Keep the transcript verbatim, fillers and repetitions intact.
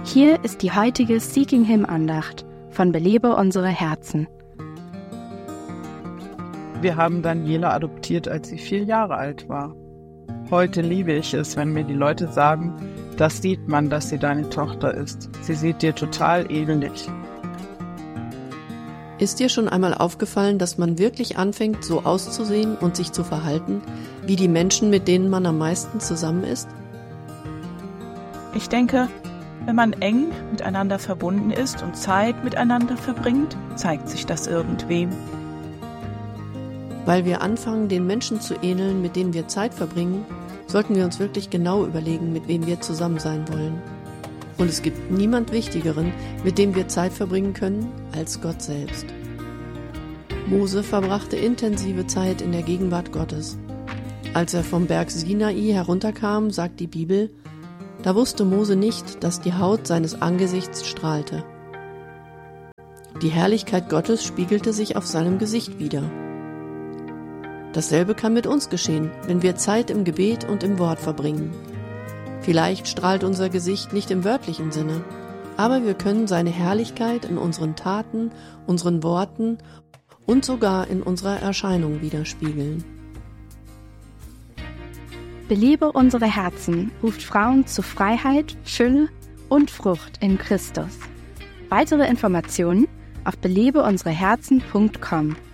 Hier ist die heutige Seeking Him Andacht von Belebe unsere Herzen. Wir haben Daniela adoptiert, als sie vier Jahre alt war. Heute liebe ich es, wenn mir die Leute sagen, das sieht man, dass sie deine Tochter ist. Sie sieht dir total ähnlich. Ist dir schon einmal aufgefallen, dass man wirklich anfängt, so auszusehen und sich zu verhalten, wie die Menschen, mit denen man am meisten zusammen ist? Ich denke, wenn man eng miteinander verbunden ist und Zeit miteinander verbringt, zeigt sich das irgendwem. Weil wir anfangen, den Menschen zu ähneln, mit denen wir Zeit verbringen, sollten wir uns wirklich genau überlegen, mit wem wir zusammen sein wollen. Und es gibt niemand Wichtigeren, mit dem wir Zeit verbringen können, als Gott selbst. Mose verbrachte intensive Zeit in der Gegenwart Gottes. Als er vom Berg Sinai herunterkam, sagt die Bibel, da wusste Mose nicht, dass die Haut seines Angesichts strahlte. Die Herrlichkeit Gottes spiegelte sich auf seinem Gesicht wider. Dasselbe kann mit uns geschehen, wenn wir Zeit im Gebet und im Wort verbringen. Vielleicht strahlt unser Gesicht nicht im wörtlichen Sinne, aber wir können seine Herrlichkeit in unseren Taten, unseren Worten und sogar in unserer Erscheinung widerspiegeln. Belebe unsere Herzen ruft Frauen zu Freiheit, Fülle und Frucht in Christus. Weitere Informationen auf belebe unsere herzen punkt com.